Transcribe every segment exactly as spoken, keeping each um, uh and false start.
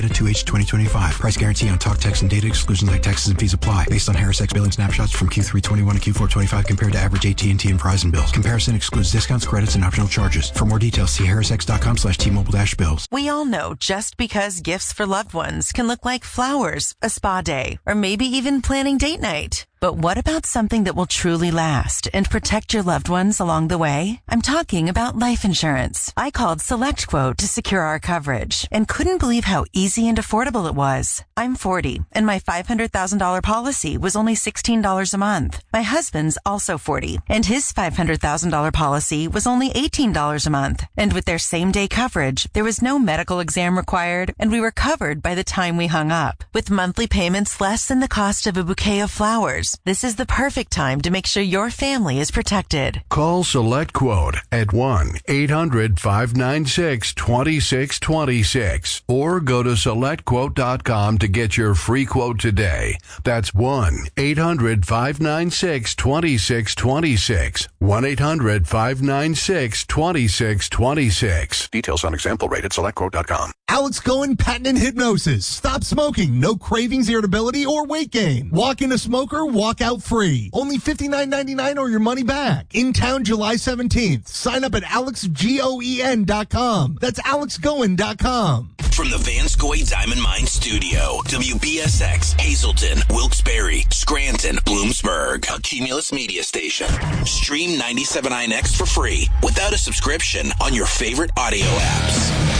two H twenty twenty-five. Price guarantee on talk, text, and data exclusions like taxes and fees apply. Based on Harris X billing snapshots from Q three twenty-one to Q four twenty-five compared to average A T and T and Verizon bills. Comparison excludes discounts, credits, and optional charges. For more details, see harrisx.com slash T-Mobile dash bills. We all know just because gifts for loved ones can look like flowers, a spa day, or maybe even planning date night. But what about something that will truly last and protect your loved ones along the way? I'm talking about life insurance. I called SelectQuote to secure our coverage and couldn't believe how easy and affordable it was. I'm forty, and my five hundred thousand dollars policy was only sixteen dollars a month. My husband's also forty, and his five hundred thousand dollars policy was only eighteen dollars a month. And with their same-day coverage, there was no medical exam required, and we were covered by the time we hung up. With monthly payments less than the cost of a bouquet of flowers, this is the perfect time to make sure your family is protected. Call SelectQuote at one eight hundred five nine six two six two six or go to select quote dot com to get your free quote today. That's one eight hundred five nine six two six two six. one eight hundred five nine six two six two six. Details on example rate at select quote dot com. Alex Goen Patent and Hypnosis. Stop smoking. No cravings, irritability, or weight gain. Walk in a smoker, walk out free. Only fifty-nine ninety-nine or your money back. In town July seventeenth. Sign up at alex goen dot com. That's alex goen dot com. From the Vanscoy Diamond Mine Studio, W B S X, Hazleton, Wilkes-Barre, Scranton, Bloomsburg, a Cumulus Media Station. Stream ninety-seven point nine X for free without a subscription on your favorite audio apps.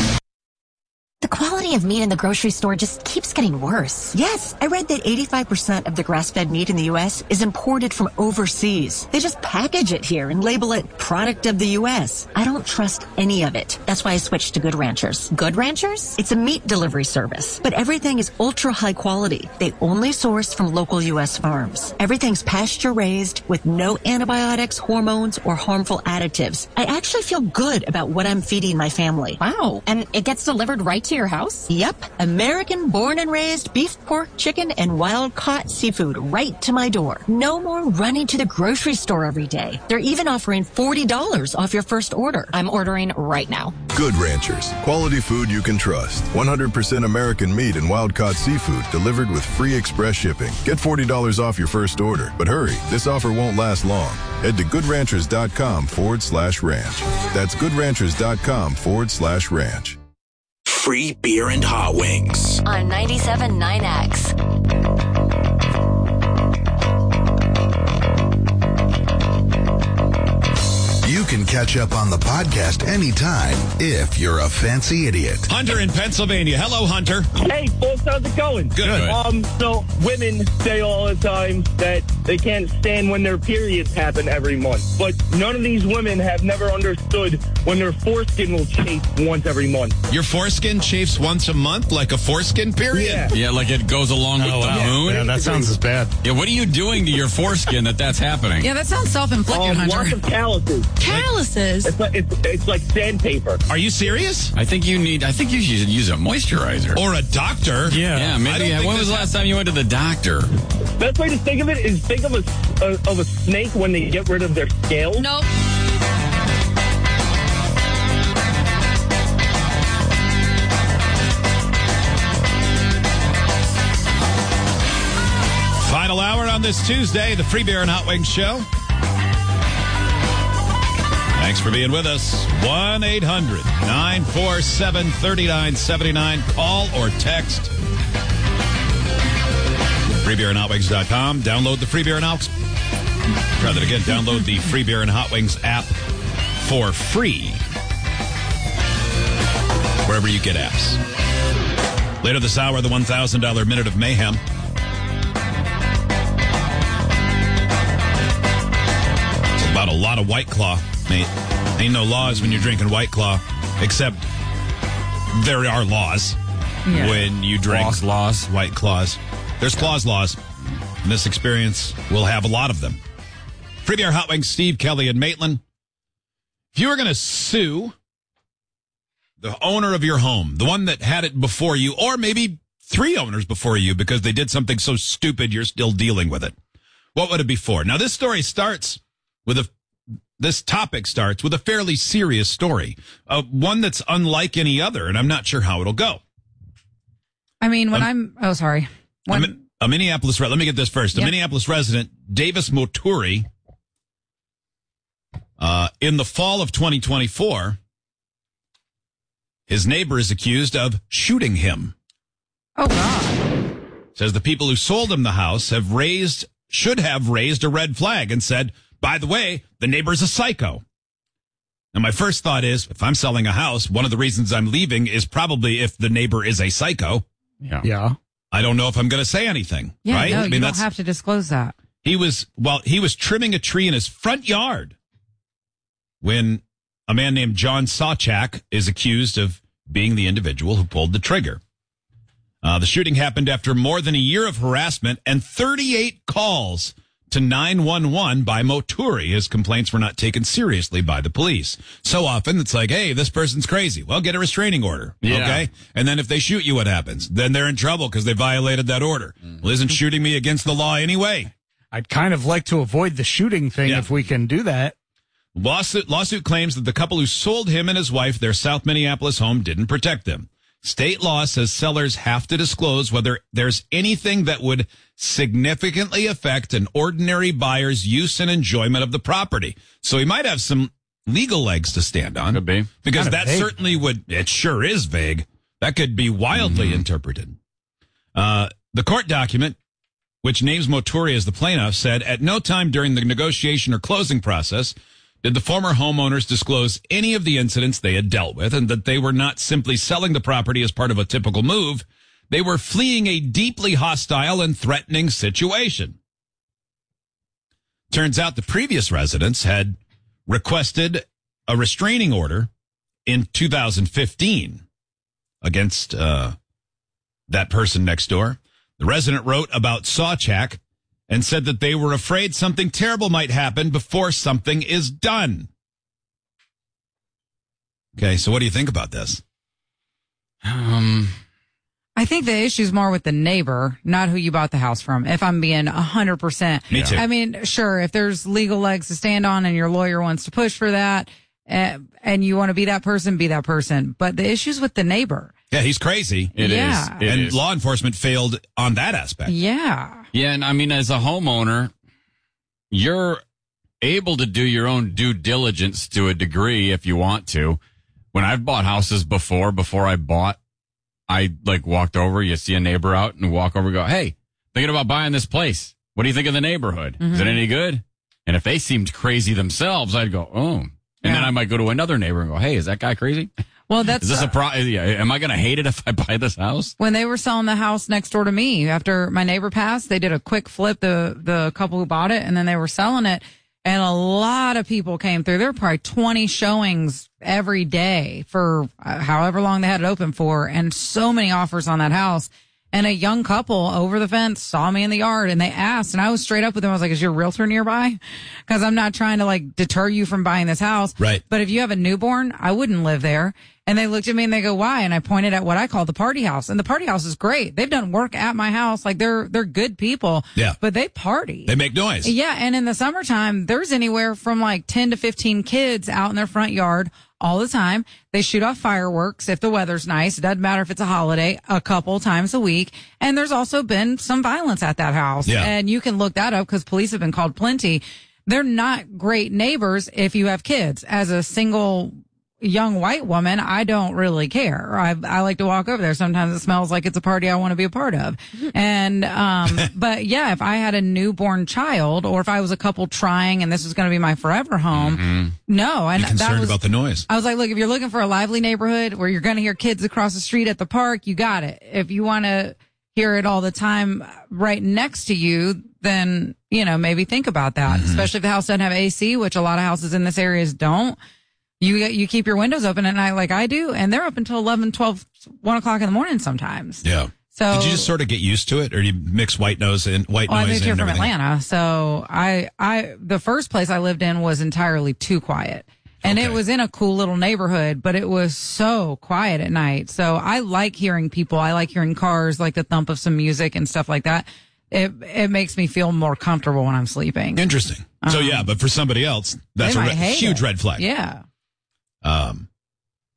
The quality of meat in the grocery store just keeps getting worse. Yes, I read that eighty-five percent of the grass-fed meat in the U S is imported from overseas. They just package it here and label it product of the U S. I don't trust any of it. That's why I switched to Good Ranchers. Good Ranchers? It's a meat delivery service, but everything is ultra high quality. They only source from local U S farms. Everything's pasture-raised with no antibiotics, hormones, or harmful additives. I actually feel good about what I'm feeding my family. Wow. And it gets delivered right to your house? Yep. American born and raised beef, pork, chicken, and wild-caught seafood right to my door. No more running to the grocery store every day. They're even offering forty dollars off your first order. I'm ordering right now. Good Ranchers. Quality food you can trust. one hundred percent American meat and wild-caught seafood delivered with free express shipping. Get forty dollars off your first order. But hurry, this offer won't last long. Head to goodranchers.com forward slash ranch. That's goodranchers.com forward slash ranch. Free beer and hot wings on ninety-seven point nine X. You can catch up on the podcast anytime if you're a fancy idiot. Hunter in Pennsylvania. Hello, Hunter. Hey, folks, how's it going? Good. Good. Um, so women say all the time that they can't stand when their periods happen every month. But none of these women have never understood when their foreskin will chafe once every month. Your foreskin chafes once a month, like a foreskin period? Yeah. Yeah, like it goes along with oh, the wow. moon? Yeah, that sounds as bad. Yeah, what are you doing to your foreskin that that's happening? Yeah, that sounds self-inflicted, Um, Hunter. lots of calluses. Calluses? It's like, it's, it's like sandpaper. Are you serious? I think you need, I think you should use a moisturizer. Or a doctor. Yeah. Yeah, maybe. I don't When was the last time you went to the doctor? Best way to think of it is think of a, a of a snake when they get rid of their scales. Nope. Final hour on this Tuesday, the Free Beer and Hot Wings Show. Thanks for being with us. one eight hundred nine four seven three nine seven nine. Call or text. free beer and hot wings dot com. Download the Free Beer and Hot Wings. Try that again. Download the Free Beer and Hot Wings app for free. Wherever you get apps. Later this hour, the one thousand dollars Minute of Mayhem. It's about a lot of White Claw, mate. Ain't no laws when you're drinking White Claw, except there are laws yeah. when you drink laws, laws. White Claws. There's clause laws. In this experience, we'll have a lot of them. Free Beer Hot Wings, Steve, Kelly, and Maitland. If you were going to sue the owner of your home, the one that had it before you, or maybe three owners before you because they did something so stupid you're still dealing with it, what would it be for? Now, this story starts with a, this topic starts with a fairly serious story, uh, one that's unlike any other, and I'm not sure how it'll go. I mean, when Um, I'm, oh, sorry. When, A, Mi- a Minneapolis, re- let me get this first. A Yep. Minneapolis resident, Davis Moturi, uh, in the fall of twenty twenty-four, his neighbor is accused of shooting him. Oh, God. Says the people who sold him the house have raised, should have raised a red flag and said, by the way, the neighbor's a psycho. Now, my first thought is, if I'm selling a house, one of the reasons I'm leaving is probably if the neighbor is a psycho. Yeah. Yeah. I don't know if I'm going to say anything, Yeah, right? no, I mean, you don't that's, have to disclose that. he was, well, he was trimming a tree in his front yard when a man named John Sawchak is accused of being the individual who pulled the trigger. Uh, the shooting happened after more than a year of harassment and thirty-eight calls to nine one one by Moturi. His complaints were not taken seriously by the police. So often it's like, hey, this person's crazy. Well, get a restraining order. Yeah. Okay. And then if they shoot you, what happens? Then they're in trouble because they violated that order. Mm-hmm. Well, isn't shooting me against the law anyway? I'd kind of like to avoid the shooting thing Yeah. if we can do that. Lawsuit, lawsuit claims that the couple who sold him and his wife their South Minneapolis home didn't protect them. State law says sellers have to disclose whether there's anything that would significantly affect an ordinary buyer's use and enjoyment of the property. So he might have some legal legs to stand on. Could be. Because Kind of that vague. certainly would, it sure is vague. That could be wildly Mm-hmm. interpreted. Uh, the court document, which names Moturi as the plaintiff, said at no time during the negotiation or closing process did the former homeowners disclose any of the incidents they had dealt with, and that they were not simply selling the property as part of a typical move. They were fleeing a deeply hostile and threatening situation. Turns out the previous residents had requested a restraining order in two thousand fifteen against uh, that person next door. The resident wrote about Sawchak and said that they were afraid something terrible might happen before something is done. Okay, so what do you think about this? Um, I think the issue's more with the neighbor, not who you bought the house from, if I'm being one hundred percent. Me too. I mean, sure, if there's legal legs to stand on and your lawyer wants to push for that, uh, and you want to be that person, be that person. But the issue's with the neighbor. Yeah, he's crazy. It is. Yeah. It and is. law enforcement failed on that aspect. Yeah. Yeah, and I mean, as a homeowner, you're able to do your own due diligence to a degree if you want to. When I've bought houses before, before I bought, I like walked over, you see a neighbor out and walk over and go, hey, thinking about buying this place. What do you think of the neighborhood? Mm-hmm. Is it any good? And if they seemed crazy themselves, I'd go, oh. And Yeah. then I might go to another neighbor and go, hey, is that guy crazy? Well, that's Is this a pro? Yeah, am I going to hate it if I buy this house? when they were selling the house next door to me after my neighbor passed. They did a quick flip, the the couple who bought it, and then they were selling it, and a lot of people came through. There were probably twenty showings every day for uh, however long they had it open for, and so many offers on that house. And a young couple over the fence saw me in the yard, and they asked, and I was straight up with them. I was like, is your realtor nearby? Because I'm not trying to like deter you from buying this house. Right. But if you have a newborn, I wouldn't live there. And they looked at me and they go, why? And I pointed at what I call the party house. And the party house is great. They've done work at my house. Like they're, they're good people. Yeah. But they party. They make noise. Yeah. And in the summertime, there's anywhere from like ten to fifteen kids out in their front yard all the time. They shoot off fireworks if the weather's nice. It doesn't matter if it's a holiday, a couple times a week. And there's also been some violence at that house. Yeah. And you can look that up because police have been called plenty. They're not great neighbors if you have kids. As a single young white woman, I don't really care. I, I like to walk over there. Sometimes it smells like it's a party I want to be a part of. And, um, but yeah, if I had a newborn child or if I was a couple trying and this was going to be my forever home, Mm-hmm. no. And Be concerned that was, about the noise. I was like, look, if you're looking for a lively neighborhood where you're going to hear kids across the street at the park, you got it. If you want to hear it all the time right next to you, then, you know, maybe think about that, Mm-hmm. especially if the house doesn't have A C, which a lot of houses in this area don't. You you keep your windows open at night like I do, and they're up until eleven, twelve, one o'clock in the morning sometimes. Yeah. So Did you just sort of get used to it, or do you mix white nose and white well, I noise moved in here and from everything? Atlanta, so I I the first place I lived in was entirely too quiet. And Okay. it was in a cool little neighborhood, but it was so quiet at night. So I like hearing people. I like hearing cars, like the thump of some music and stuff like that. It it makes me feel more comfortable when I'm sleeping. Interesting. So Um, yeah, but for somebody else, that's they a might re- hate huge it. red flag. Yeah. Um,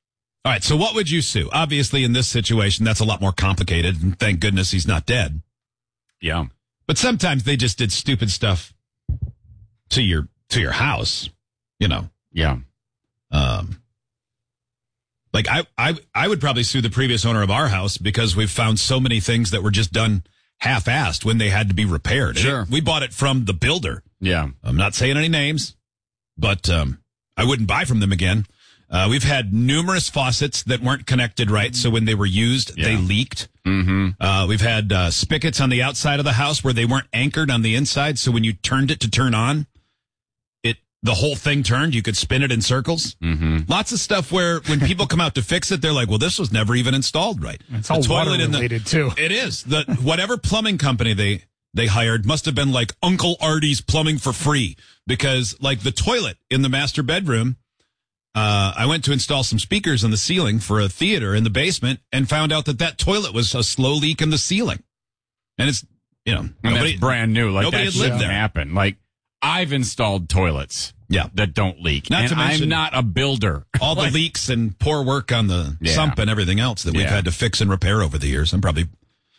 All right, so what would you sue? Obviously, in this situation, that's a lot more complicated, and thank goodness he's not dead. Yeah. But sometimes they just did stupid stuff to your to your house, you know. Yeah. Um, like, I, I, I would probably sue the previous owner of our house because we've found so many things that were just done half-assed when they had to be repaired. Sure. It, we bought it from the builder. Yeah. I'm not saying any names, but um, I wouldn't buy from them again. Uh, we've had numerous faucets that weren't connected right, so when they were used, yeah. they leaked. Mm-hmm. Uh, we've had uh, spigots on the outside of the house where they weren't anchored on the inside, so when you turned it to turn on, it the whole thing turned. You could spin it in circles. Mm-hmm. Lots of stuff where when people come out to fix it, they're like, well, this was never even installed right. It's all water-related, too. It is. The whatever plumbing company they, they hired must have been like Uncle Artie's Plumbing for free, because like the toilet in the master bedroom, Uh, I went to install some speakers on the ceiling for a theater in the basement and found out that that toilet was a slow leak in the ceiling. And it's, you know, and nobody, that's brand new. Like, nobody that had lived shouldn't there. happen. Like, I've installed toilets yeah. that don't leak. Not and to mention I'm not a builder. All like, the leaks and poor work on the yeah. sump and everything else that we've yeah. had to fix and repair over the years. I'm probably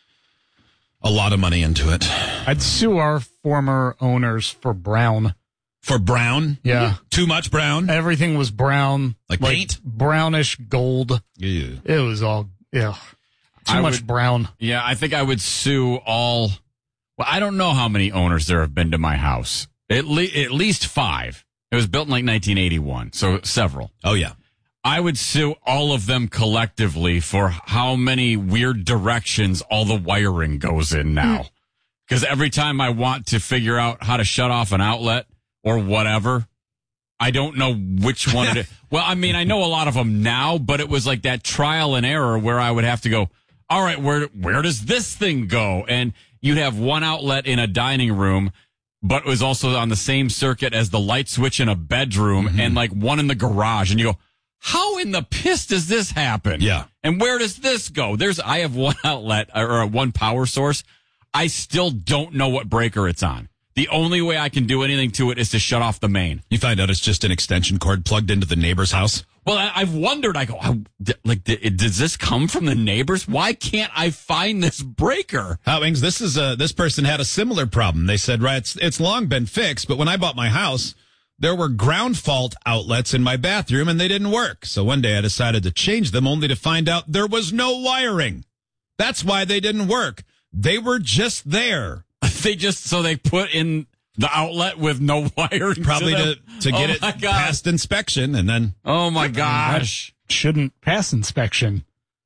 a lot of money into it. I'd sue our former owners for brown. For brown? Yeah. Too much brown? Everything was brown. Like, like paint? Brownish gold. Yeah. It was all, yeah. Too I much would, brown. Yeah, I think I would sue all. Well, I don't know how many owners there have been to my house. At, le- at least five. It was built in like nineteen eighty-one, so several. Oh, yeah. I would sue all of them collectively for how many weird directions all the wiring goes in now. Because every time I want to figure out how to shut off an outlet or whatever, I don't know which one it is. Well, I mean, I know a lot of them now, but it was like that trial and error where I would have to go, all right, where where does this thing go? And you'd have one outlet in a dining room, but it was also on the same circuit as the light switch in a bedroom, mm-hmm. and like one in the garage. And you go, how in the piss does this happen? Yeah. And where does this go? There's, I have one outlet or one power source. I still don't know what breaker it's on. The only way I can do anything to it is to shut off the main. You find out it's just an extension cord plugged into the neighbor's house? Well, I, I've wondered. I go, I, like, does this come from the neighbors? Why can't I find this breaker? Hot Wings, this is a, this person had a similar problem. They said, right, it's, it's long been fixed, but when I bought my house, there were ground fault outlets in my bathroom and they didn't work. So one day I decided to change them only to find out there was no wiring. That's why they didn't work. They were just there. They just, so they put in the outlet with no wiring. Probably to, to, to get oh it past inspection and then. Oh my gosh. That shouldn't pass inspection.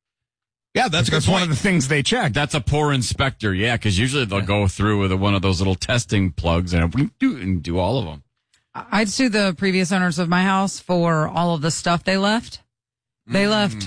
Yeah, that's a That's good one point. of the things they check. That's a poor inspector. Yeah, because usually they'll go through with one of those little testing plugs and we do, and do all of them. I'd sue the previous owners of my house for all of the stuff they left. They Mm. left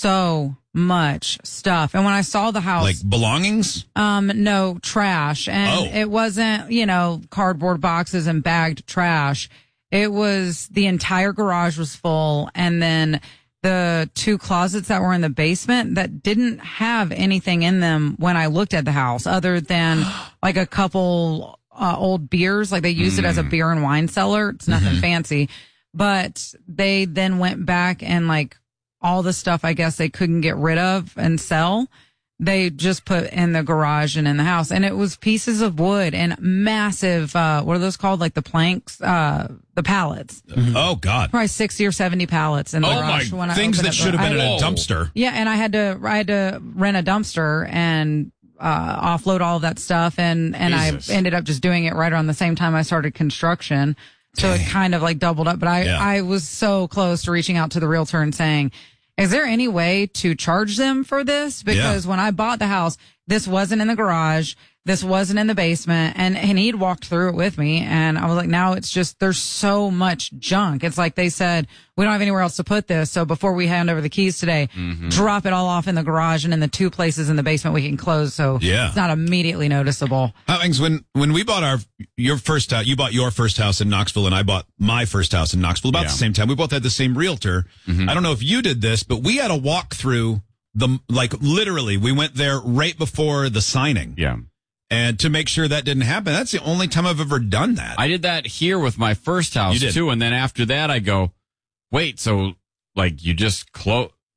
so much stuff. And when I saw the house, Like belongings? um, no trash. And Oh. it wasn't, you know, cardboard boxes and bagged trash. It was the entire garage was full. And then the two closets that were in the basement that didn't have anything in them when I looked at the house other than like a couple uh, old beers. Like they used it as a beer and wine cellar. It's nothing Mhm. fancy. But they then went back and like all the stuff I guess they couldn't get rid of and sell, they just put in the garage and in the house. And it was pieces of wood and massive, uh, what are those called? Like the planks, uh, the pallets. Oh, God. Probably sixty or seventy pallets in the Oh, garage. my. when I Things opened that up should the- have been I- in a dumpster. Yeah, and I had to, I had to rent a dumpster and, uh, offload all of that stuff. And, and Jesus. I ended up just doing it right around the same time I started construction. So it kind of like doubled up. But I, Yeah. I was so close to reaching out to the realtor and saying, is there any way to charge them for this? Because when I bought the house, this wasn't in the garage. This wasn't in the basement. And, and he'd walked through it with me. And I was like, now it's just, there's so much junk. It's like they said, we don't have anywhere else to put this. So before we hand over the keys today, Mm-hmm. drop it all off in the garage and in the two places in the basement we can close. So Yeah. it's not immediately noticeable. Hot Wings, when, when we bought our, your first house, you bought your first house in Knoxville and I bought my first house in Knoxville about Yeah. the same time. We both had the same realtor. Mhm. I don't know if you did this, but we had a walk through the, like literally we went there right before the signing. Yeah. And to make sure that didn't happen. That's the only time I've ever done that. I did that here with my first house You did. too. And then after that, I go, wait, so like you just close,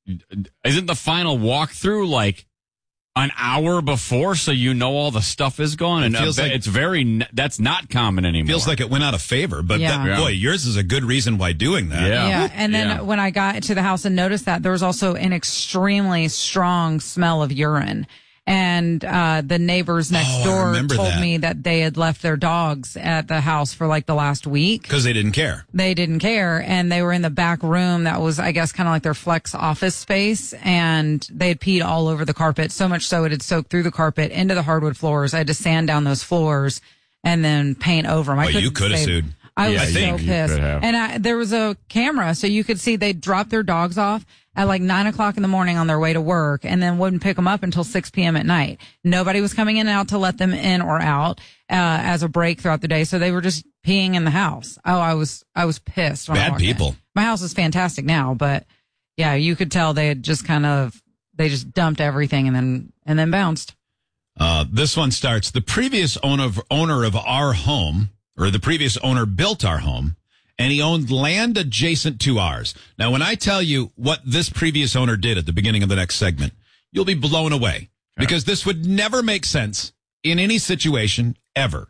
isn't the final walkthrough like an hour before, so you know all the stuff is gone? And it feels like it's very, that's not common anymore. Feels like it went out of favor, but Yeah. that, Yeah. boy, yours is a good reason why doing that. Yeah. And then Yeah. when I got to the house and noticed that, there was also an extremely strong smell of urine. And uh, the neighbors next Oh, I door remember told that. me that they had left their dogs at the house for like the last week. Because they didn't care. They didn't care. And they were in the back room that was, I guess, kind of like their flex office space. And they had peed all over the carpet, so much so it had soaked through the carpet into the hardwood floors. I had to sand down those floors and then paint over them. I Oh, you couldn't could have save- sued. I Yeah, was I so think you pissed. could have. And I, there was a camera, so you could see they dropped their dogs off at like nine o'clock in the morning on their way to work and then wouldn't pick them up until six p.m. at night. Nobody was coming in and out to let them in or out uh, as a break throughout the day. So they were just peeing in the house. Oh, I was, I was pissed. When I Bad walked in. people. My house is fantastic now, but yeah, you could tell they had just kind of, they just dumped everything and then, and then bounced. Uh, this one starts, the previous owner of, owner of our home, or the previous owner built our home, and he owned land adjacent to ours. Now, when I tell you what this previous owner did at the beginning of the next segment, you'll be blown away because this would never make sense in any situation ever.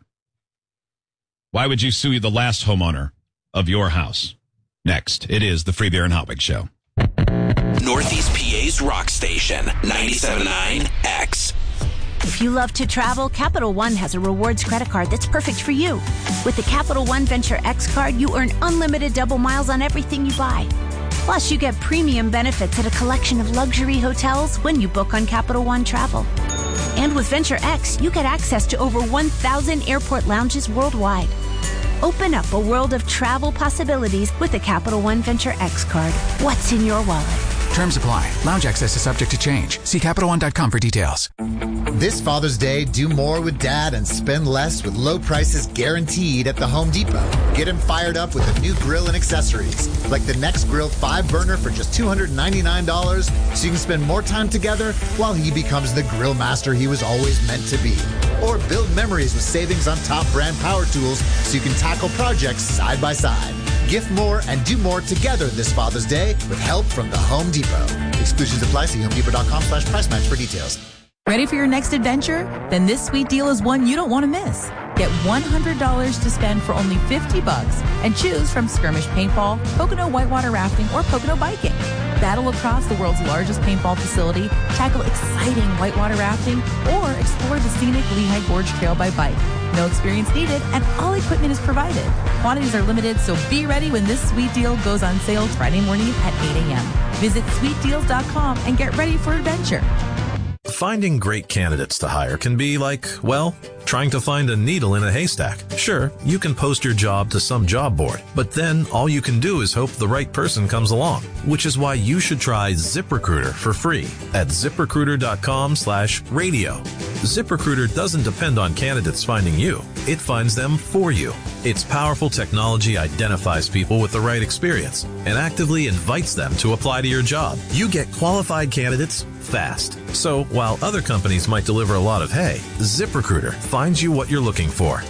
Why would you sue the last homeowner of your house? Next, it is the Free Beer and Hot Wings Show. Northeast P A's rock station, ninety-seven point nine X. If you love to travel, Capital One has a rewards credit card that's perfect for you. With the Capital One Venture X card, you earn unlimited double miles on everything you buy. Plus, you get premium benefits at a collection of luxury hotels when you book on Capital One Travel. And with Venture X, you get access to over one thousand airport lounges worldwide. Open up a world of travel possibilities with the Capital One Venture X card. What's in your wallet? Terms apply. Lounge access is subject to change. See Capital One dot com for details. This Father's Day, do more with Dad and spend less with low prices guaranteed at the Home Depot. Get him fired up with a new grill and accessories, like the Next Grill five burner for just two hundred ninety-nine dollars, so you can spend more time together while he becomes the grill master he was always meant to be. Or build memories with savings on top brand power tools so you can tackle projects side by side. Gift more and do more together this Father's Day with help from the Home Depot. Exclusions apply. See home depot dot com slash price match for details. Ready for your next adventure? Then this sweet deal is one you don't want to miss. Get one hundred dollars to spend for only fifty bucks and choose from skirmish paintball, Pocono whitewater rafting, or Pocono biking. Battle across the world's largest paintball facility, tackle exciting whitewater rafting, or explore the scenic Lehigh Gorge Trail by bike. No experience needed, and all equipment is provided. Quantities are limited, so be ready when this sweet deal goes on sale Friday morning at eight a.m. Visit sweet deals dot com and get ready for adventure. Finding great candidates to hire can be like, well, trying to find a needle in a haystack. Sure, you can post your job to some job board, but then all you can do is hope the right person comes along, which is why you should try ZipRecruiter for free at zip recruiter dot com slash radio. ZipRecruiter doesn't depend on candidates finding you. It finds them for you. Its powerful technology identifies people with the right experience and actively invites them to apply to your job. You get qualified candidates fast. So while other companies might deliver a lot of hay, ZipRecruiter finds you what you're looking for.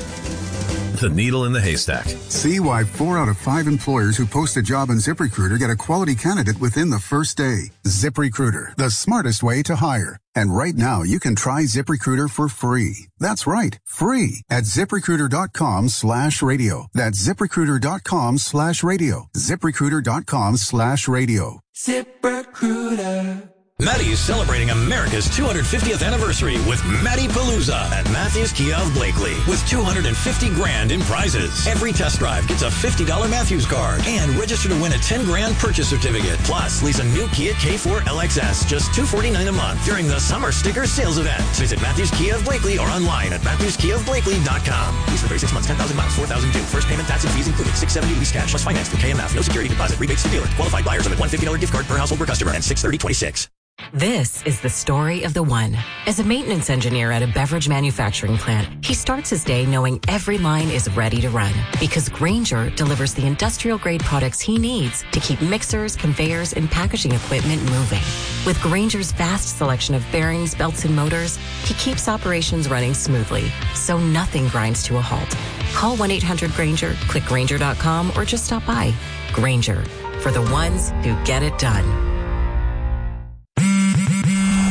The needle in the haystack. See why four out of five employers who post a job on ZipRecruiter get a quality candidate within the first day. ZipRecruiter, the smartest way to hire. And right now, you can try ZipRecruiter for free. That's right, free at zip recruiter dot com slash radio. That's zip recruiter dot com slash radio. zip recruiter dot com slash radio. ZipRecruiter. Maddie is celebrating America's two hundred fiftieth anniversary with Maddie Palooza at Matthews Kia of Blakely with two hundred fifty grand in prizes. Every test drive gets a fifty dollars Matthews card and register to win a ten grand purchase certificate. Plus, lease a new Kia K four L X S just two hundred forty-nine dollars a month during the summer sticker sales event. Visit Matthews Kia of Blakely or online at matthews kia of blakely dot com. Lease for thirty-six months, ten thousand miles, four thousand due. First payment, tax and fees included. six hundred seventy lease cash plus finance through K M F. No security deposit. Rebates to dealer. Qualified buyers with a one hundred fifty dollars gift card per household per customer and six thirty twenty-six. This is the story of the one. As a maintenance engineer at a beverage manufacturing plant, he starts his day knowing every line is ready to run because Grainger delivers the industrial-grade products he needs to keep mixers, conveyors, and packaging equipment moving. With Grainger's vast selection of bearings, belts, and motors, he keeps operations running smoothly, so nothing grinds to a halt. Call one eight hundred Grainger, click Grainger dot com, or just stop by. Grainger, for the ones who get it done.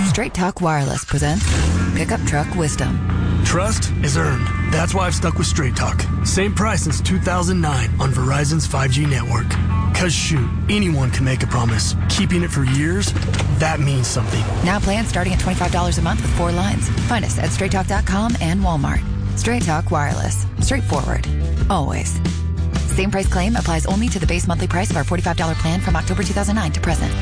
Straight Talk Wireless presents Pickup Truck Wisdom. Trust is earned. That's why I've stuck with Straight Talk. Same price since two thousand nine on Verizon's five G network. Cause shoot, anyone can make a promise. Keeping it for years, that means something. Now plans starting at twenty-five dollars a month with four lines. Find us at straight talk dot com and Walmart. Straight Talk Wireless. Straightforward. Always. Same price claim applies only to the base monthly price of our forty-five dollars plan from October two thousand nine to present.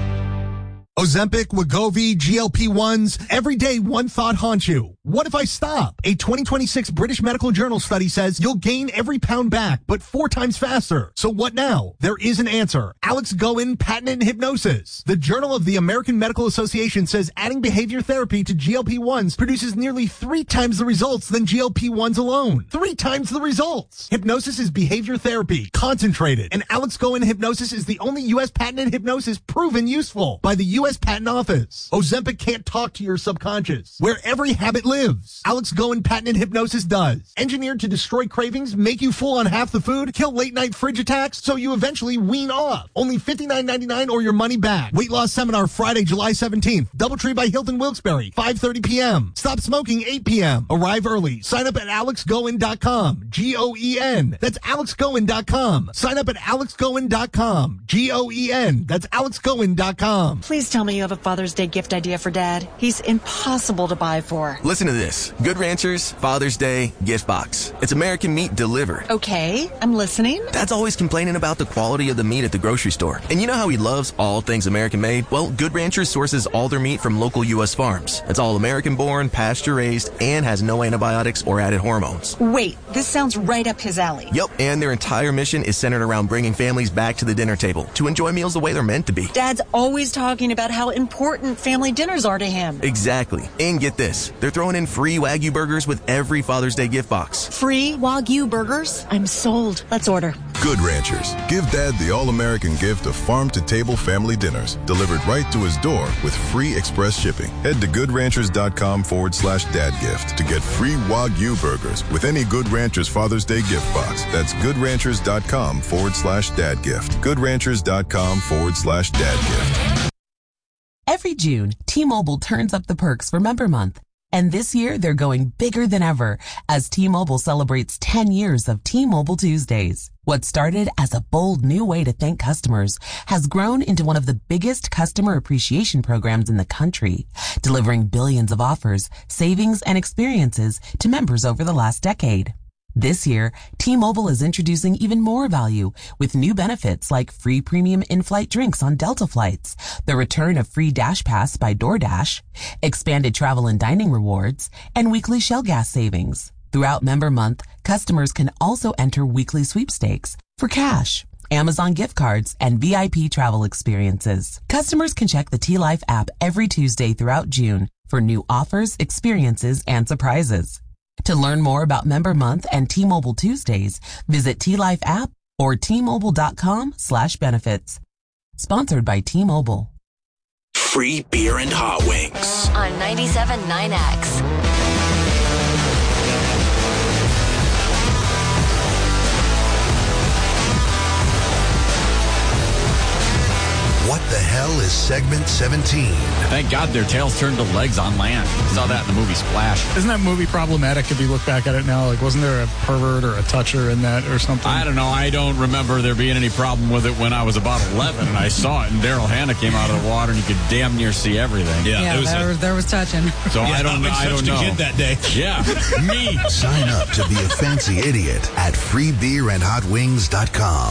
Ozempic, Wegovy, G L P ones, every day one thought haunts you. What if I stop? A twenty twenty-six British Medical Journal study says you'll gain every pound back, but four times faster. So what now? There is an answer. Alex Goen, patented hypnosis. The Journal of the American Medical Association says adding behavior therapy to G L P ones produces nearly three times the results than G L P ones alone. Three times the results. Hypnosis is behavior therapy, concentrated, and Alex Goen hypnosis is the only U S patented hypnosis proven useful by the U S Patent Office. Ozempic can't talk to your subconscious, where every habit lives. Alex Goen patented hypnosis does. Engineered to destroy cravings, make you full on half the food, kill late night fridge attacks, so you eventually wean off. Only fifty-nine ninety-nine or your money back. Weight loss seminar Friday, July seventeenth. Doubletree by Hilton Wilkes-Barre, five thirty p.m. Stop smoking, eight p.m. Arrive early. Sign up at alex goen dot com. G O E N. That's alex goen dot com. Sign up at alex goen dot com. G O E N. That's alex goen dot com. Please tell me you have a Father's Day gift idea for Dad. He's impossible to buy for. Listen to this. Good Ranchers Father's Day gift box. It's American meat delivered. Okay, I'm listening. Dad's always complaining about the quality of the meat at the grocery store. And you know how he loves all things American made? Well, Good Ranchers sources all their meat from local U S farms. It's all American born, pasture raised, and has no antibiotics or added hormones. Wait, this sounds right up his alley. Yep, and their entire mission is centered around bringing families back to the dinner table to enjoy meals the way they're meant to be. Dad's always talking about how important family dinners are to him. Exactly. And get this, they're throwing in free Wagyu burgers with every Father's Day gift box. Free Wagyu burgers? I'm sold. Let's order. Good Ranchers. Give Dad the all-American gift of farm-to-table family dinners delivered right to his door with free express shipping. Head to goodranchers.com forward slash dad gift to get free Wagyu burgers with any Good Ranchers Father's Day gift box. That's goodranchers.com forward slash dad gift. Goodranchers.com forward slash dad gift. Every June, T-Mobile turns up the perks for Member Month. And this year, they're going bigger than ever as T-Mobile celebrates ten years of T-Mobile Tuesdays. What started as a bold new way to thank customers has grown into one of the biggest customer appreciation programs in the country, delivering billions of offers, savings, and experiences to members over the last decade. This year, T-Mobile is introducing even more value with new benefits like free premium in-flight drinks on Delta flights, the return of free Dash Pass by DoorDash, expanded travel and dining rewards, and weekly Shell gas savings. Throughout Member Month, customers can also enter weekly sweepstakes for cash, Amazon gift cards, and V I P travel experiences. Customers can check the T-Life app every Tuesday throughout June for new offers, experiences, and surprises. To learn more about Member Month and T-Mobile Tuesdays, visit T-Life app or T-Mobile.com slash benefits. Sponsored by T-Mobile. Free beer and hot wings. On ninety-seven point nine X. What the hell is segment seventeen? Thank God their tails turned to legs on land. Saw that in the movie Splash. Isn't that movie problematic if you look back at it now? Like, wasn't there a pervert or a toucher in that or something? I don't know. I don't remember there being any problem with it when I was about eleven and I saw it and Daryl Hannah came out of the water and you could damn near see everything. Yeah, yeah was there, a, was, there was touching. So yeah, I don't know. I don't know. Kid that day. Yeah, me. Sign up to be a fancy idiot at free beer and hot wings dot com.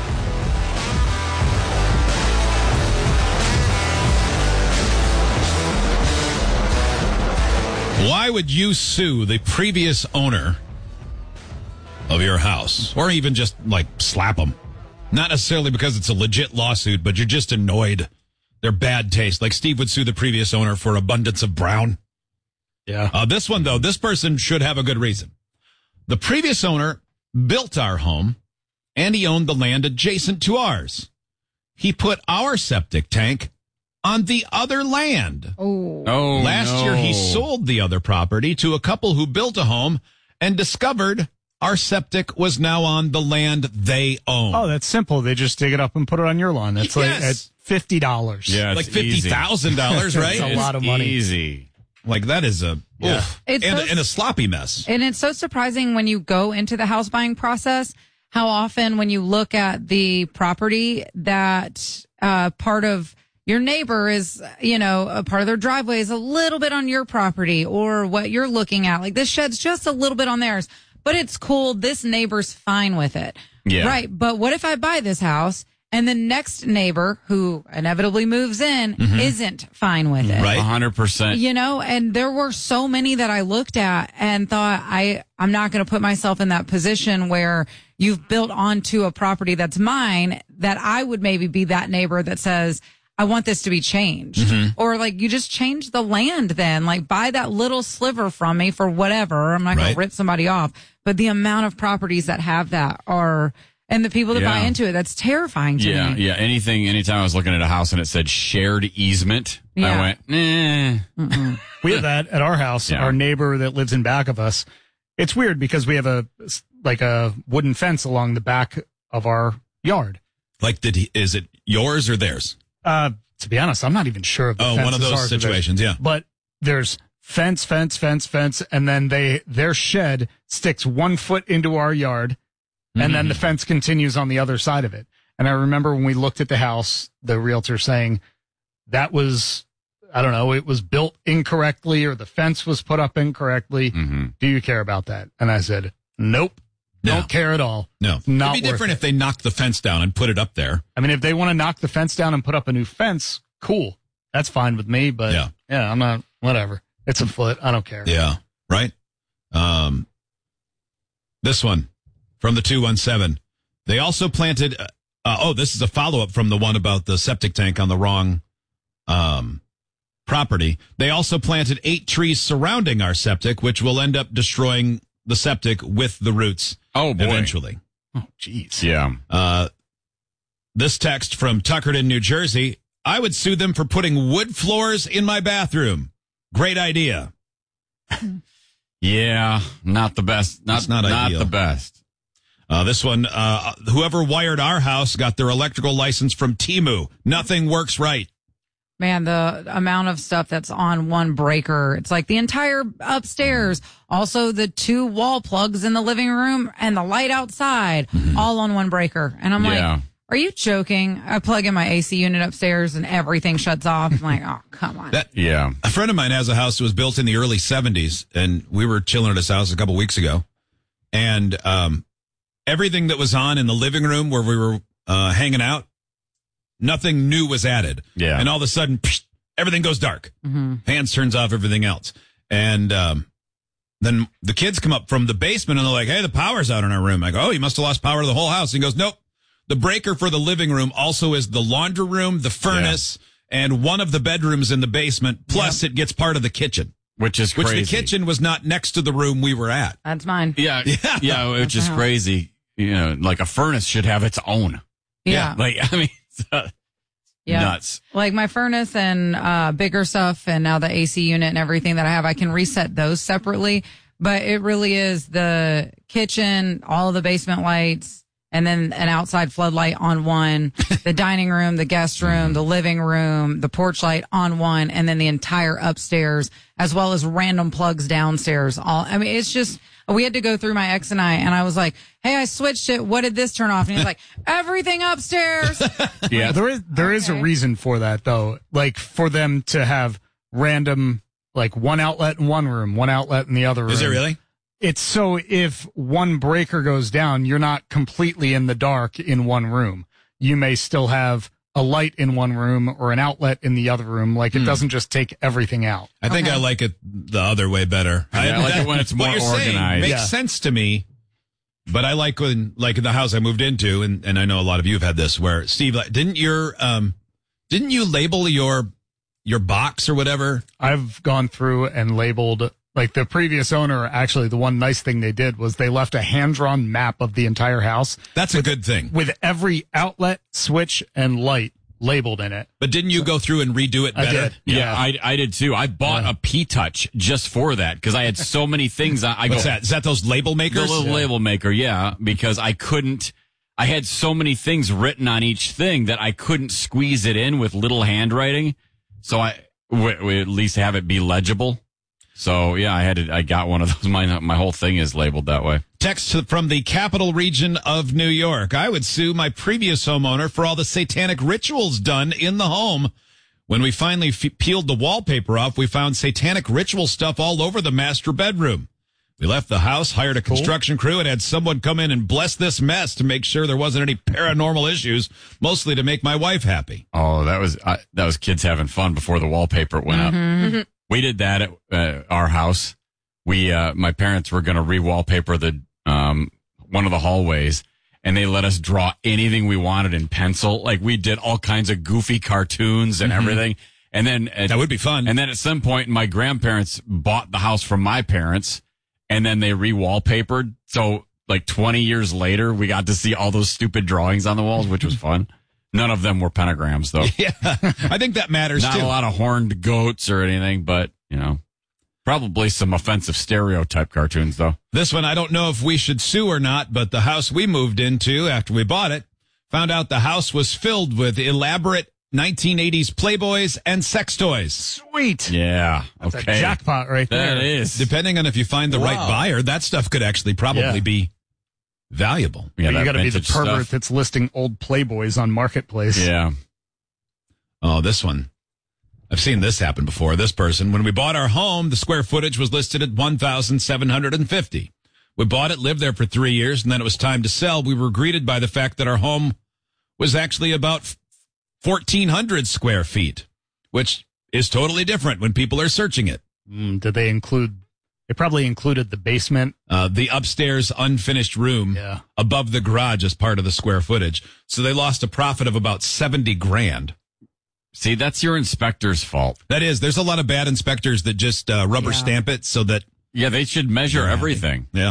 Why would you sue the previous owner of your house? Or even just, like, slap them? Not necessarily because it's a legit lawsuit, but you're just annoyed. They're bad taste. Like Steve would sue the previous owner for abundance of brown. Yeah. Uh, this one, though, this person should have a good reason. The previous owner built our home, and he owned the land adjacent to ours. He put our septic tank on the other land. Oh. Oh, Last no. year, he sold the other property to a couple who built a home and discovered our septic was now on the land they own. Oh, that's simple. They just dig it up and put it on your lawn. That's yes. like at fifty dollars. Yeah, like fifty thousand dollars, right? It's a lot of money. Easy. Like that is a Yeah. oof. It's and, so- and a sloppy mess. And it's so surprising when you go into the house buying process, how often when you look at the property that uh, part of your neighbor is, you know, a part of their driveway is a little bit on your property or what you're looking at. Like this shed's just a little bit on theirs, but it's cool. This neighbor's fine with it. Yeah. Right. But what if I buy this house and the next neighbor who inevitably moves in Mhm. isn't fine with it? Right. one hundred percent. You know, and there were so many that I looked at and thought, I, I'm not going to put myself in that position where you've built onto a property that's mine, that I would maybe be that neighbor that says, I want this to be changed. Mhm. Or like, you just change the land then, like buy that little sliver from me for whatever. I'm not going Right. to rip somebody off, but the amount of properties that have that are, and the people that buy Yeah. into it, that's terrifying to Yeah, me. yeah. Anything, anytime I was looking at a house and it said shared easement, Yeah. I went, nah. We have that at our house. Yeah. Our neighbor that lives in back of us. It's weird because we have a like a wooden fence along the back of our yard. Like, did he, is it yours or theirs? Uh, to be honest, I'm not even sure. If the Oh, fence one of is those ours or theirs. situations, yeah. But there's fence, fence, fence, fence, and then they their shed sticks one foot into our yard, and then the fence continues on the other side of it. And I remember when we looked at the house, the realtor saying that was, I don't know, it was built incorrectly or the fence was put up incorrectly. Do you care about that? And I said, nope. Don't care at all. No. Not It'd be worth different it. if they knocked the fence down and put it up there. I mean, if they want to knock the fence down and put up a new fence, cool. That's fine with me, but Yeah. yeah, I'm not, whatever. It's a foot. I don't care. Yeah, right? Um, this one from the two one seven. They also planted, uh, uh, oh, this is a follow-up from the one about the septic tank on the wrong um, property. They also planted eight trees surrounding our septic, which will end up destroying the septic with the roots Oh, boy. eventually. Oh, jeez. Yeah. Uh, this text from Tuckerton, New Jersey. I would sue them for putting wood floors in my bathroom. Great idea. Yeah, not the best. Not, It's not ideal. the best. Uh, this one, uh, whoever wired our house got their electrical license from Temu. Nothing works right. Man, the amount of stuff that's on one breaker. It's like the entire upstairs, also the two wall plugs in the living room and the light outside, all on one breaker. And I'm Yeah. like, are you joking? I plug in my A C unit upstairs and everything shuts off. I'm like, oh, come on. That, Yeah. a friend of mine has a house that was built in the early seventies, and we were chilling at his house a couple weeks ago. And um, everything that was on in the living room where we were uh, hanging out, nothing new was added. Yeah. And all of a sudden, psh, everything goes dark. Mm-hmm. Hands turns off everything else. And um, then the kids come up from the basement, and they're like, hey, the power's out in our room. I go, oh, you must have lost power to the whole house. And he goes, nope. The breaker for the living room also is the laundry room, the furnace, and one of the bedrooms in the basement. Plus, it gets part of the kitchen. Which is Which crazy. the kitchen was not next to the room we were at. That's mine. Yeah, Yeah. yeah, which That's is how- crazy. You know, like a furnace should have its own. Yeah. Like, I mean, it's, uh, Yeah. nuts. Like my furnace and uh, bigger stuff and now the A C unit and everything that I have, I can reset those separately. But it really is the kitchen, all of the basement lights, and then an outside floodlight on one, the dining room, the guest room, the living room, the porch light on one, and then the entire upstairs, as well as random plugs downstairs. All I mean, it's just, we had to go through my ex and I, and I was like, hey, I switched it. What did this turn off? And he's like, everything upstairs. Yeah, there is there is a Okay. reason for that though. Like for them to have random, like one outlet in one room, one outlet in the other room. Is it really? It's so if one breaker goes down, you're not completely in the dark in one room. You may still have a light in one room or an outlet in the other room. Like it Hmm. doesn't just take everything out. I think Okay. I like it the other way better. Yeah, I I like it when it's what more you're saying organized. makes Yeah. sense to me, but I like when, like in the house I moved into, and, and I know a lot of you have had this, where Steve, like, didn't your, um, didn't you label your, your box or whatever? I've gone through and labeled, like the previous owner, actually the one nice thing they did was they left a hand-drawn map of the entire house That's a good thing. with every outlet, switch, and light labeled in it. But didn't you go through and redo it I better? did. Yeah, I, I did too. I bought Yeah. a P-Touch just for that because I had so many things. I, I What's go, that? Is that those label The makers? little label maker, yeah, because I couldn't, I had so many things written on each thing that I couldn't squeeze it in with little handwriting. So I w- w- at least have it be legible. So yeah, I had to, I got one of those. My my whole thing is labeled that way. Text from the capital region of New York. I would sue my previous homeowner for all the satanic rituals done in the home. When we finally f- peeled the wallpaper off, we found satanic ritual stuff all over the master bedroom. We left the house, hired a construction crew, and had someone come in and bless this mess to make sure there wasn't any paranormal issues, mostly to make my wife happy. Oh, that was uh, that was kids having fun before the wallpaper went Mm-hmm. up. We did that at uh, our house. We, uh, my parents were going to re-wallpaper the, um, one of the hallways, and they let us draw anything we wanted in pencil. Like we did all kinds of goofy cartoons and Mm-hmm. everything. And then at, that would be fun. And then at some point, my grandparents bought the house from my parents, and then they re-wallpapered. So like twenty years later, we got to see all those stupid drawings on the walls, which was fun. None of them were pentagrams, though. Yeah, I think that matters, Not too. a lot of horned goats or anything, but, you know, probably some offensive stereotype cartoons, though. This one, I don't know if we should sue or not, but the house we moved into after we bought it, found out the house was filled with elaborate nineteen eighties Playboys and sex toys. Sweet. Yeah. That's okay. a jackpot right there. That is. Depending on if you find the Wow. right buyer, that stuff could actually probably Yeah. be valuable. Yeah, you got to be the vintage pervert stuff. that's listing old Playboys on Marketplace. Yeah. Oh, this one. I've seen this happen before. This person, when we bought our home, the square footage was listed at one thousand seven hundred fifty. We bought it, lived there for three years, and then it was time to sell. We were greeted by the fact that our home was actually about fourteen hundred square feet, which is totally different when people are searching it. Mm, did they include, they probably included the basement. Uh, the upstairs unfinished room Yeah. above the garage as part of the square footage. So they lost a profit of about seventy grand. See, that's your inspector's fault. That is, there's a lot of bad inspectors that just uh, rubber Yeah. stamp it so that. Yeah, they should measure Yeah. everything. Yeah.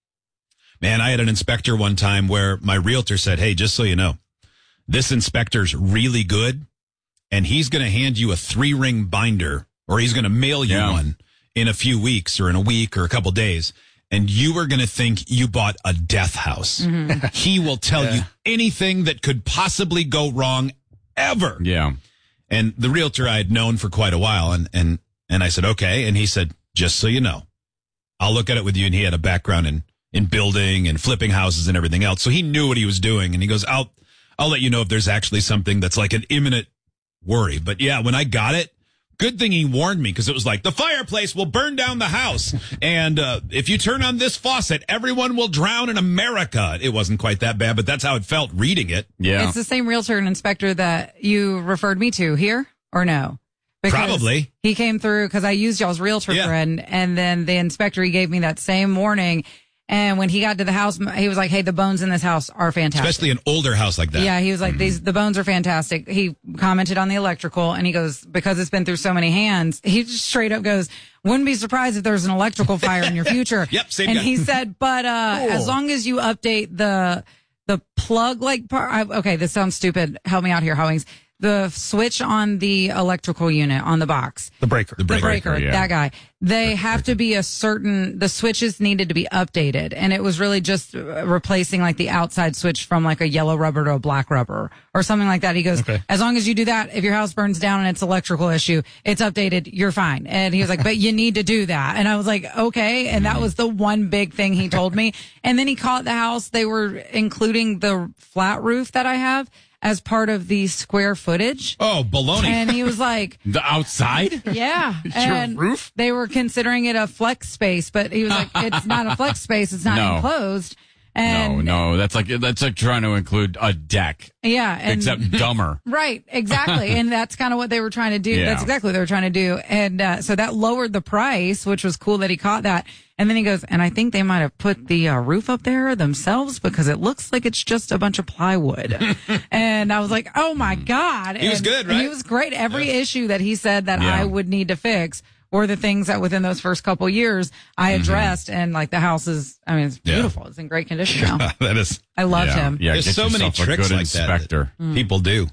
Man, I had an inspector one time where my realtor said, hey, just so you know, this inspector's really good, and he's going to hand you a three ring binder, or he's going to mail you Yeah. one in a few weeks or in a week or a couple days. And you are going to think you bought a death house. Mm-hmm. He will tell Yeah. you anything that could possibly go wrong ever. Yeah. And the realtor I had known for quite a while, and and and I said, okay. And he said, just so you know, I'll look at it with you. And he had a background in in building and flipping houses and everything else, so he knew what he was doing. And he goes, I'll I'll let you know if there's actually something that's like an imminent worry. But yeah, when I got it, good thing he warned me, because it was like, the fireplace will burn down the house, and uh, if you turn on this faucet, everyone will drown in America. It wasn't quite that bad, but that's how it felt reading it. Yeah. It's the same realtor and inspector that you referred me to here, or no? Because Probably. He came through because I used y'all's realtor Yeah. friend, and then the inspector he gave me that same morning. And when he got to the house, he was like, hey, the bones in this house are fantastic. Especially an older house like that. Yeah, he was like, these the bones are fantastic. He commented on the electrical, and he goes, because it's been through so many hands, he just straight up goes, wouldn't be surprised if there's an electrical fire in your future. Yep, same And guy. he said, but uh, Cool. as long as you update the the plug like part, I, okay, this sounds stupid. Help me out here, Howings. The switch on the electrical unit on the box. The breaker. The The breaker. breaker, yeah. that guy. They have to be a certain, the switches needed to be updated. And it was really just uh, replacing like the outside switch from like a yellow rubber to a black rubber or something like that. He goes, Okay. as long as you do that, if your house burns down and it's electrical issue, it's updated, you're fine. And he was like, but you need to do that. And I was like, okay. And that was the one big thing he told me. And then he caught the house. They were including the flat roof that I have as part of the square footage. Oh, baloney. And he was like, The outside? yeah. And roof? they were considering it a flex space, but he was like, it's not a flex space. It's not No. enclosed. And no, no. That's like that's like trying to include a deck, yeah. And except dumber. right. Exactly. And that's kind of what they were trying to do. Yeah. That's exactly what they were trying to do. And, uh, so that lowered the price, which was cool that he caught that. And then he goes, and I think they might have put the uh, roof up there themselves because it looks like it's just a bunch of plywood. And I was like, oh my God. He was And- good, and right? he was great. Every issue that he said that Yeah. I would need to fix were the things that within those first couple years I addressed. And like the house is, I mean, it's Yeah. beautiful. It's in great condition now. That is. I loved yeah. him. Yeah, There's get so many yourself a tricks good like that inspector. that people do.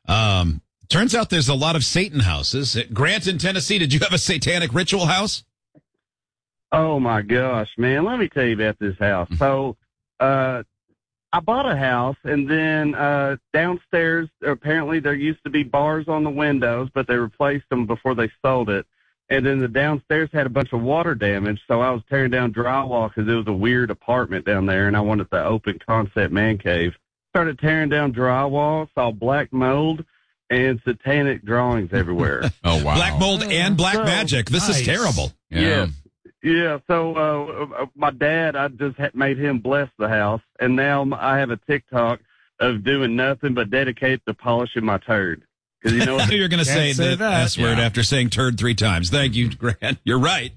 Um, turns out there's a lot of Satan houses. At Grant in Tennessee, did you have a satanic ritual house? Oh my gosh, man! Let me tell you about this house. So, uh, I bought a house, and then uh, downstairs, apparently there used to be bars on the windows, but they replaced them before they sold it. And then the downstairs had a bunch of water damage, so I was tearing down drywall because it was a weird apartment down there, and I wanted the open concept man cave. Started tearing down drywall, saw black mold and satanic drawings everywhere. Oh, wow. Black mold and black So, magic. This nice. is terrible. Yeah. Yeah, so uh, my dad, I just had made him bless the house, and now I have a TikTok of doing nothing but dedicated to polishing my turd. Because you know what? You're going to say, say the that. S word Yeah. after saying turd three times. Thank you, Grant. You're right.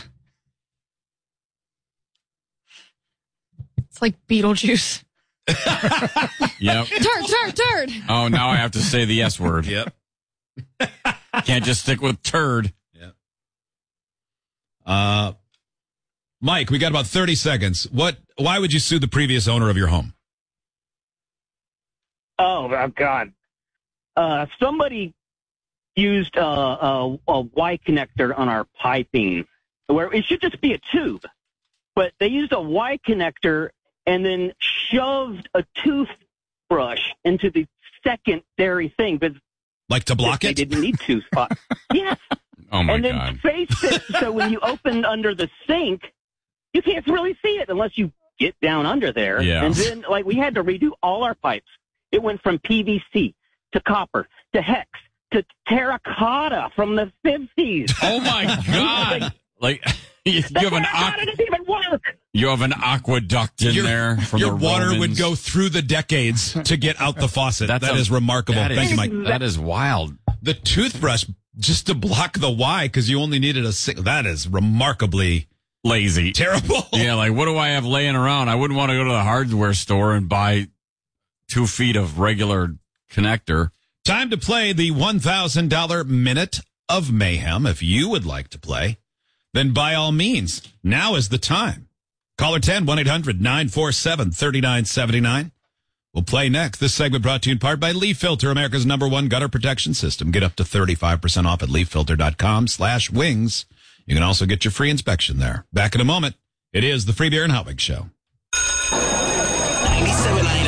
It's like Beetlejuice. Yep. Turd, turd, turd. Oh, now I have to say the S word. Yep. Can't just stick with turd. Uh, Mike, we got about thirty seconds. What? Why would you sue the previous owner of your home? Oh, oh, God. Uh, somebody used uh, a, a Y connector on our piping, where it should just be a tube. But they used a Y connector and then shoved a toothbrush into the secondary thing. But Like to block they it? They didn't need two spots. Yes. Oh, my and then God. faced it so when you open under the sink, you can't really see it unless you get down under there. Yeah. And then, like, we had to redo all our pipes. It went from P V C to copper to hex to terracotta from the fifties. Oh, my God. Like, you, The you have an terracotta aqu- didn't even work. you have an aqueduct in Your- there from Your the water Romans. would go through the decades to get out the faucet. That's That a- is remarkable. that Thank is- you, Mike. That is wild. The toothbrush just to block the Y because you only needed a sing- That is remarkably lazy. Terrible. Yeah, like, what do I have laying around? I wouldn't want to go to the hardware store and buy two feet of regular connector. Time to play the one thousand dollars Minute of Mayhem. If you would like to play, then by all means, now is the time. Caller ten, one eight hundred nine four seven three nine seven nine. We'll play next. This segment brought to you in part by Leaf Filter, America's number one gutter protection system. Get up to thirty-five percent off at leaffilter.com slash wings. You can also get your free inspection there. Back in a moment. It is the Free Beer and Hot Wings Show. ninety-seven point nine